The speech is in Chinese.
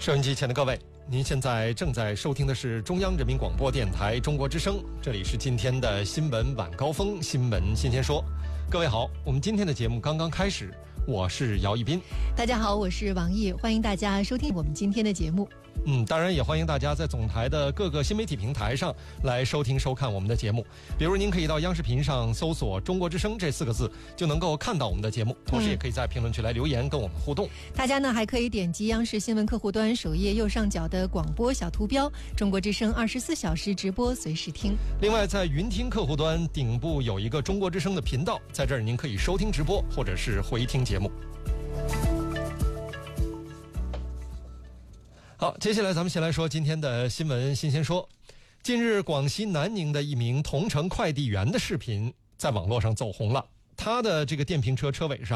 收音机前的各位，您现在正在收听的是中央人民广播电台中国之声，这里是今天的新闻晚高峰，新闻新鲜说。各位好，我们今天的节目刚刚开始，我是姚一斌。 大家好，我是王毅，欢迎大家收听我们今天的节目。 当然也欢迎大家在总台的各个新媒体平台上来收听收看我们的节目。比如您可以到央视频上搜索中国之声这4个字，就能够看到我们的节目，同时也可以在评论区来留言跟我们互动。 大家呢还可以点击央视新闻客户端首页右上角的广播小图标，中国之声24小时直播随时听。 另外在云听客户端顶部有一个中国之声的频道，在这儿您可以收听直播或者是回听节目。好，接下来咱们先来说今天的新闻新鲜说。近日广西南宁的一名同城快递员的视频在网络上走红了，他的这个电瓶车车尾上